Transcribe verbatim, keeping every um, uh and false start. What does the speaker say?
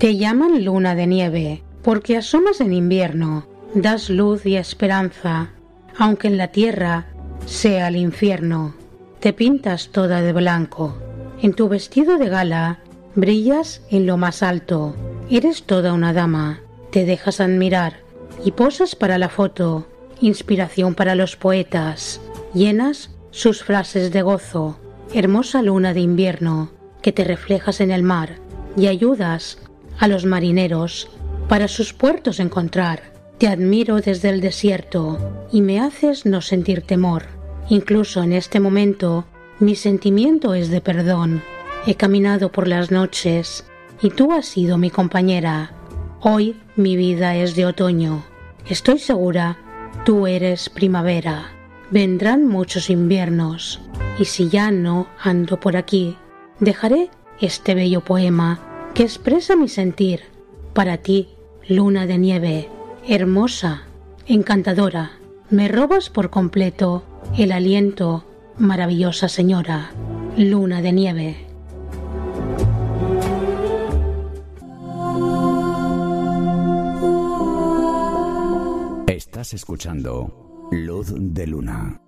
Te llaman luna de nieve, porque asomas en invierno, das luz y esperanza, aunque en la tierra sea el infierno. Te pintas toda de blanco, en tu vestido de gala brillas en lo más alto, eres toda una dama, te dejas admirar y posas para la foto, inspiración para los poetas, llenas sus frases de gozo, hermosa luna de invierno que te reflejas en el mar y ayudas a los marineros para sus puertos encontrar. Te admiro desde el desierto y me haces no sentir temor. Incluso en este momento mi sentimiento es de perdón. He caminado por las noches y tú has sido mi compañera. Hoy mi vida es de otoño. Estoy segura, tú eres primavera. Vendrán muchos inviernos y si ya no ando por aquí, dejaré este bello poema que expresa mi sentir. Para ti, luna de nieve, hermosa, encantadora, me robas por completo el aliento, maravillosa señora, luna de nieve. Estás escuchando Luz de Luna.